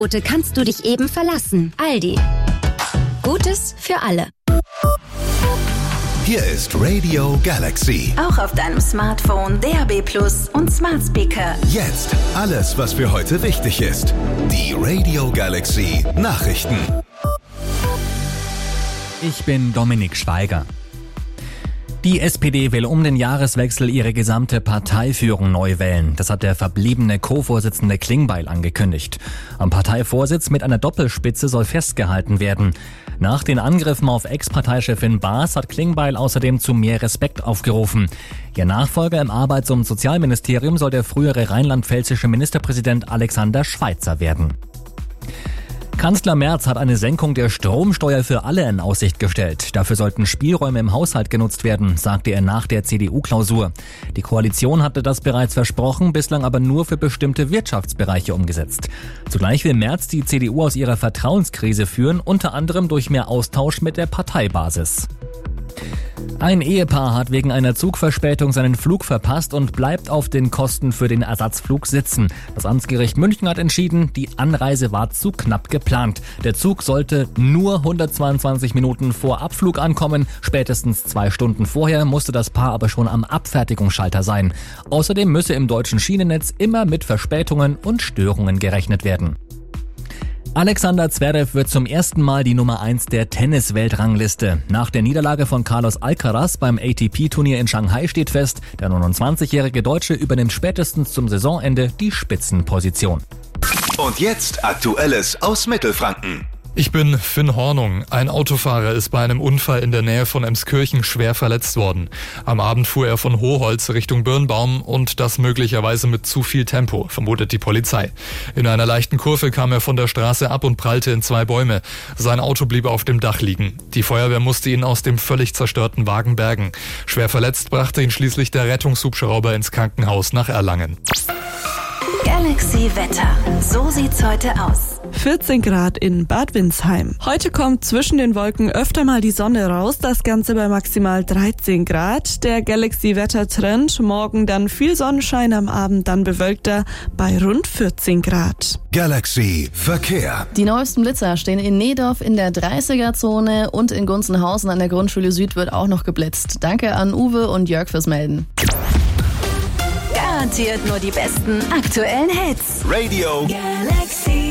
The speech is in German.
Kannst du dich eben verlassen. Aldi. Gutes für alle. Hier ist Radio Galaxy. Auch auf deinem Smartphone, DAB+ und Smart Speaker. Jetzt alles, was für heute wichtig ist. Die Radio Galaxy Nachrichten. Ich bin Dominik Schweiger. Die SPD will um den Jahreswechsel ihre gesamte Parteiführung neu wählen. Das hat der verbliebene Co-Vorsitzende Klingbeil angekündigt. Am Parteivorsitz mit einer Doppelspitze soll festgehalten werden. Nach den Angriffen auf Ex-Parteichefin Baas hat Klingbeil außerdem zu mehr Respekt aufgerufen. Ihr Nachfolger im Arbeits- und Sozialministerium soll der frühere rheinland-pfälzische Ministerpräsident Alexander Schweitzer werden. Kanzler Merz hat eine Senkung der Stromsteuer für alle in Aussicht gestellt. Dafür sollten Spielräume im Haushalt genutzt werden, sagte er nach der CDU-Klausur. Die Koalition hatte das bereits versprochen, bislang aber nur für bestimmte Wirtschaftsbereiche umgesetzt. Zugleich will Merz die CDU aus ihrer Vertrauenskrise führen, unter anderem durch mehr Austausch mit der Parteibasis. Ein Ehepaar hat wegen einer Zugverspätung seinen Flug verpasst und bleibt auf den Kosten für den Ersatzflug sitzen. Das Amtsgericht München hat entschieden, die Anreise war zu knapp geplant. Der Zug sollte nur 122 Minuten vor Abflug ankommen. Spätestens 2 Stunden vorher musste das Paar aber schon am Abfertigungsschalter sein. Außerdem müsse im deutschen Schienennetz immer mit Verspätungen und Störungen gerechnet werden. Alexander Zverev wird zum ersten Mal die Nummer 1 der Tennis-Weltrangliste. Nach der Niederlage von Carlos Alcaraz beim ATP-Turnier in Shanghai steht fest, der 29-jährige Deutsche übernimmt spätestens zum Saisonende die Spitzenposition. Und jetzt Aktuelles aus Mittelfranken. Ich bin Finn Hornung. Ein Autofahrer ist bei einem Unfall in der Nähe von Emskirchen schwer verletzt worden. Am Abend fuhr er von Hoholz Richtung Birnbaum und das möglicherweise mit zu viel Tempo, vermutet die Polizei. In einer leichten Kurve kam er von der Straße ab und prallte in 2 Bäume. Sein Auto blieb auf dem Dach liegen. Die Feuerwehr musste ihn aus dem völlig zerstörten Wagen bergen. Schwer verletzt brachte ihn schließlich der Rettungshubschrauber ins Krankenhaus nach Erlangen. Galaxy Wetter. So sieht's heute aus. 14 Grad in Bad Windsheim. Heute kommt zwischen den Wolken öfter mal die Sonne raus, das Ganze bei maximal 13 Grad. Der Galaxy-Wetter-Trend, morgen dann viel Sonnenschein, am Abend dann bewölkter bei rund 14 Grad. Galaxy Verkehr. Die neuesten Blitzer stehen in Nehdorf in der 30er-Zone und in Gunzenhausen an der Grundschule Süd wird auch noch geblitzt. Danke an Uwe und Jörg fürs Melden. Garantiert nur die besten aktuellen Hits. Radio Galaxy.